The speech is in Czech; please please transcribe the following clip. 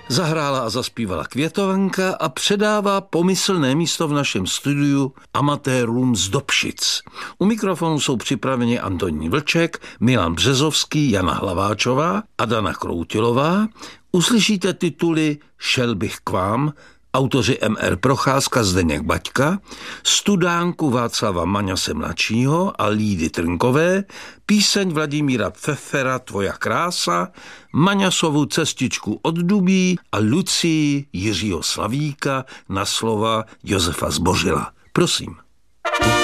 Zahrála a zaspívala Květovanka a předává pomyslné místo v našem studiu amatérům z Dobšic. U mikrofonu jsou připraveni Antonín Vlček, Milan Březovský, Jana Hlaváčová a Dana Kroutilová. Uslyšíte tituly Šel bych k vám, autoři M.R. Procházka, Zdeněk Baťka, Studánku Václava Maňase mladšího a Lídy Trnkové, píseň Vladimíra Pfeffera Tvoja krása, Maňasovu Cestičku od Dubí a Lucii Jiřího Slavíka na slova Josefa Zbořila. Prosím.